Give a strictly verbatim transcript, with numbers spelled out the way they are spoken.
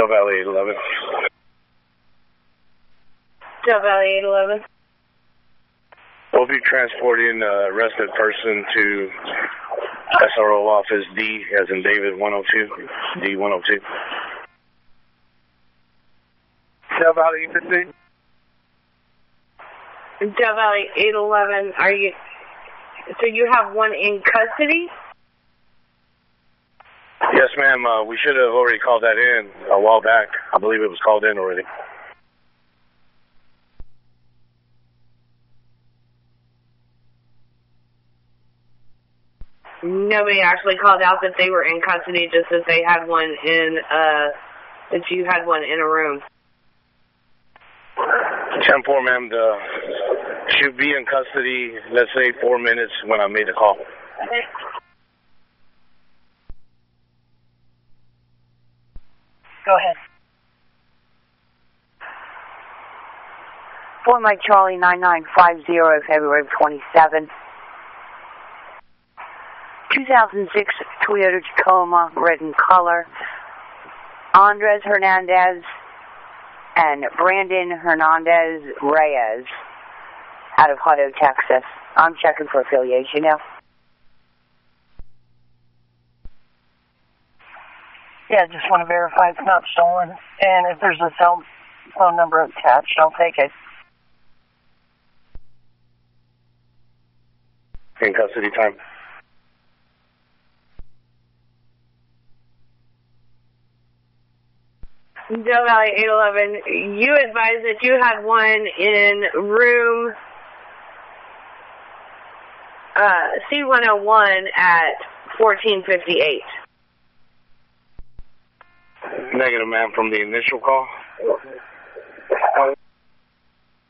Del Valley eight eleven. Del Valley eight eleven. We'll be transporting an arrested person to S R O office D, as in David one oh two, D one oh two. Del Valley eight fifteen. Del Valley eight eleven, are you, so you have one in custody? Yes, ma'am. Uh, we should have already called that in a while back. I believe it was called in already. Nobody actually called out that they were in custody, just that they had one in, uh, that you had one in a room. ten four, ma'am. The should be in custody, let's say, four minutes when I made the call. Okay. Go ahead. For Mike Charlie nine nine five zero, February twenty-seventh. two thousand six Toyota Tacoma, red in color. Andres Hernandez and Brandon Hernandez Reyes out of Hutto, Texas. I'm checking for affiliation now. Yeah, just want to verify it's not stolen. And if there's a cell phone number attached, I'll take it. In custody time. Del Valley eight eleven, you advised that you had one in room uh, C one oh one at fourteen fifty-eight. Negative, ma'am, from the initial call.